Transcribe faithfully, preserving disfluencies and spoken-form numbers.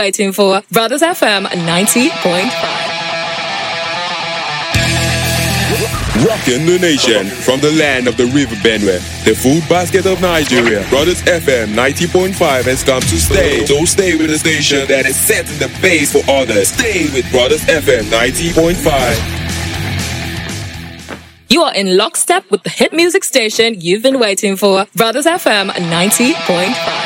waiting for. Brothers F M ninety point five. Rocking the nation from the land of the River Benue, the food basket of Nigeria. Brothers F M ninety point five has come to stay. So stay with the station that is setting the pace for others. Stay with Brothers F M ninety point five. You are in lockstep with the hit music station you've been waiting for. Brothers F M ninety point five.